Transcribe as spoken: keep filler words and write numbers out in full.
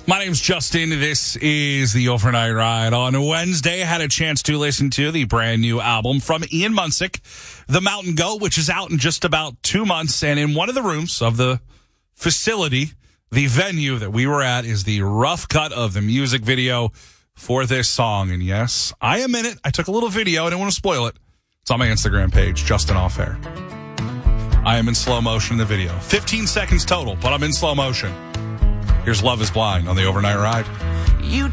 My name's Justin. This is the Overnight Ride. On Wednesday, I had a chance to listen to the brand new album from Ian Munsick, The Mountain Goat, which is out in just about two months. And in one of the rooms of the facility, the venue that we were at, is the rough cut of the music video for this song. And yes, I am in it. I took a little video. I didn't want to spoil it. It's on my Instagram page, Justin Off Air. I am in slow motion in the video. fifteen seconds total, but I'm in slow motion. Here's Love is Blind on the Overnight Ride. You